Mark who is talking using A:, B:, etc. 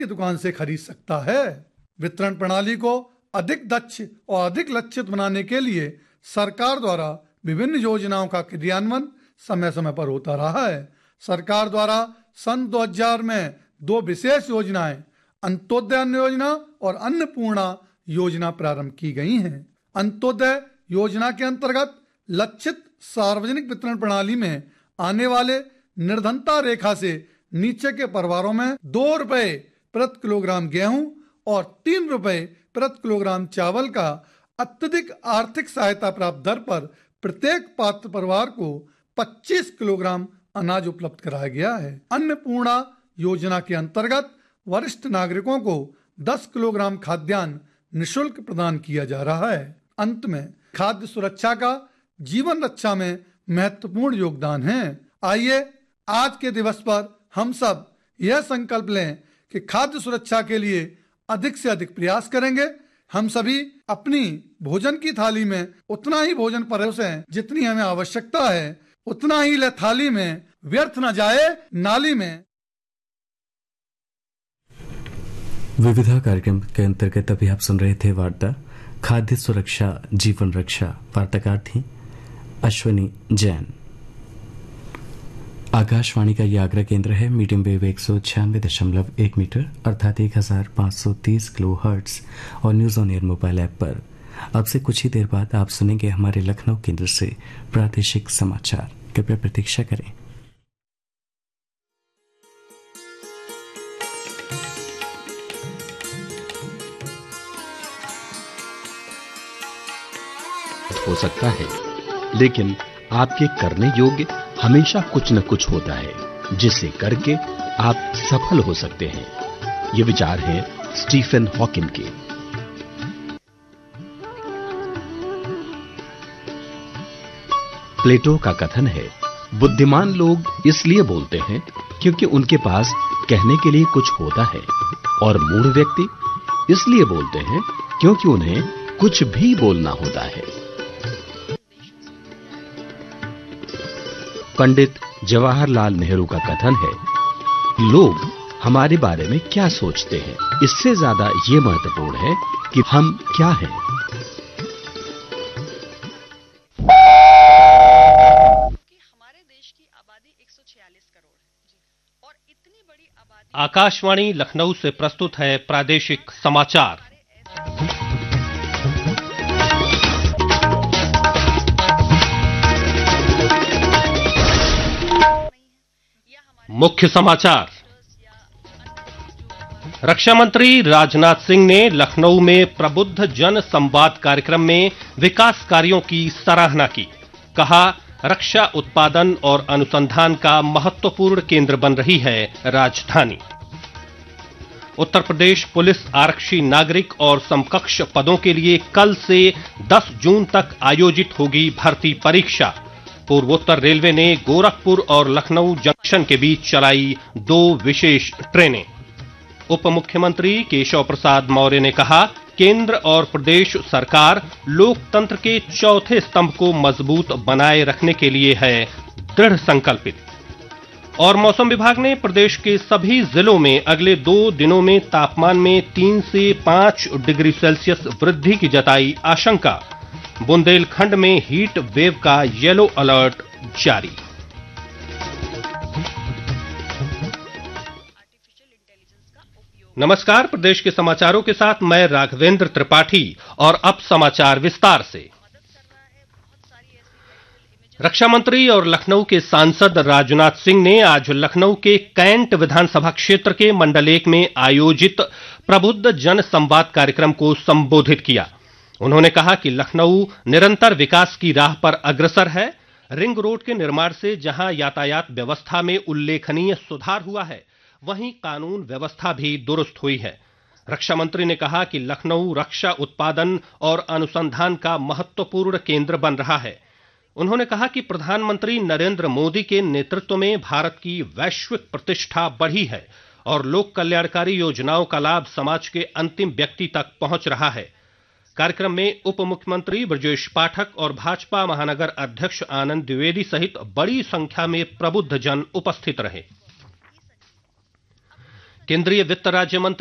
A: की दुकान से खरीद सकता है। वितरण प्रणाली को अधिक दक्ष और अधिक लक्षित बनाने के लिए सरकार द्वारा विभिन्न योजनाओं का क्रियान्वयन समय समय पर होता रहा है। सरकार द्वारा सन 2000 में 2 विशेष योजनाएं अंत्योदय अन्न योजना और अन्नपूर्णा योजना प्रारंभ की गई हैं। अंत्योदय योजना के अंतर्गत लक्षित सार्वजनिक वितरण प्रणाली में आने वाले निर्धनता रेखा से नीचे के परिवारों में 2 रुपए प्रति किलोग्राम गेहूं और 3 रुपए प्रति किलोग्राम चावल का अत्यधिक आर्थिक सहायता प्राप्त दर पर प्रत्येक पात्र परिवार को 25 किलोग्राम अनाज उपलब्ध कराया गया है। अन्नपूर्णा योजना के अंतर्गत वरिष्ठ नागरिकों को 10 किलोग्राम खाद्यान्न निःशुल्क प्रदान किया जा रहा है। अंत में खाद्य सुरक्षा का जीवन रक्षा में महत्वपूर्ण योगदान है। आइए आज के दिवस पर हम सब यह संकल्प लें कि खाद्य सुरक्षा के लिए अधिक से अधिक प्रयास करेंगे। हम सभी अपनी भोजन की थाली में उतना ही भोजन परोसें जितनी हमें आवश्यकता है, उतना ही ले थाली में, व्यर्थ न जाए नाली में।
B: विविधा कार्यक्रम के अंतर्गत अभी आप सुन रहे थे वार्ता खाद्य सुरक्षा जीवन रक्षा। वार्ताकार थी अश्विनी जैन। आकाशवाणी का यह आगरा केंद्र है। मीडियम वेव 196.1 मीटर अर्थात 1530 किलो हर्ट्ज और news on air mobile app पर। अब से कुछ ही देर बाद आप सुनेंगे हमारे लखनऊ केंद्र से प्रादेशिक समाचार। कृपया प्रतीक्षा करें।
C: हो सकता है, लेकिन आपके करने योग्य हमेशा कुछ न कुछ होता है जिसे करके आप सफल हो सकते हैं। ये विचार है स्टीफन हॉकिंग के। प्लेटो का कथन है, बुद्धिमान लोग इसलिए बोलते हैं क्योंकि उनके पास कहने के लिए कुछ होता है, और मूढ़ व्यक्ति इसलिए बोलते हैं क्योंकि उन्हें कुछ भी बोलना होता है। पंडित जवाहरलाल नेहरू का कथन है, लोग हमारे बारे में क्या सोचते हैं, इससे ज्यादा ये महत्वपूर्ण है कि हम क्या हैं।
D: हमारे देश की आबादी 146 करोड़ है और इतनी बड़ी आबादी।
E: आकाशवाणी लखनऊ से प्रस्तुत है प्रादेशिक समाचार। मुख्य समाचार। रक्षा मंत्री राजनाथ सिंह ने लखनऊ में प्रबुद्ध जन संवाद कार्यक्रम में विकास कार्यों की सराहना की। कहा, रक्षा उत्पादन और अनुसंधान का महत्वपूर्ण केंद्र बन रही है राजधानी। उत्तर प्रदेश पुलिस आरक्षी नागरिक और समकक्ष पदों के लिए कल से 10 जून तक आयोजित होगी भर्ती परीक्षा। पूर्वोत्तर रेलवे ने गोरखपुर और लखनऊ जंक्शन के बीच चलाई 2 विशेष ट्रेनें। उप मुख्यमंत्री केशव प्रसाद मौर्य ने कहा, केंद्र और प्रदेश सरकार लोकतंत्र के चौथे स्तंभ को मजबूत बनाए रखने के लिए है दृढ़ संकल्पित। और मौसम विभाग ने प्रदेश के सभी जिलों में अगले 2 दिनों में तापमान में 3 से 5 डिग्री सेल्सियस वृद्धि की जताई आशंका। बुंदेलखंड में हीट वेव का येलो अलर्ट जारी। नमस्कार, प्रदेश के समाचारों के साथ मैं राघवेंद्र त्रिपाठी। और अब समाचार विस्तार से। रक्षा मंत्री और लखनऊ के सांसद राजनाथ सिंह ने आज लखनऊ के कैंट विधानसभा क्षेत्र के मंडल 1 में आयोजित प्रबुद्ध जन संवाद कार्यक्रम को संबोधित किया। उन्होंने कहा कि लखनऊ निरंतर विकास की राह पर अग्रसर है। रिंग रोड के निर्माण से जहां यातायात व्यवस्था में उल्लेखनीय सुधार हुआ है, वहीं कानून व्यवस्था भी दुरुस्त हुई है। रक्षा मंत्री ने कहा कि लखनऊ रक्षा उत्पादन और अनुसंधान का महत्वपूर्ण केंद्र बन रहा है। उन्होंने कहा कि प्रधानमंत्री नरेंद्र मोदी के नेतृत्व में भारत की वैश्विक प्रतिष्ठा बढ़ी है और लोक कल्याणकारी योजनाओं का लाभ समाज के अंतिम व्यक्ति तक पहुंच रहा है। कार्यक्रम में उप मुख्यमंत्री ब्रजेश पाठक और भाजपा महानगर अध्यक्ष आनंद द्विवेदी सहित बड़ी संख्या में प्रबुद्ध जन उपस्थित रहे। केंद्रीय वित्त राज्य मंत्री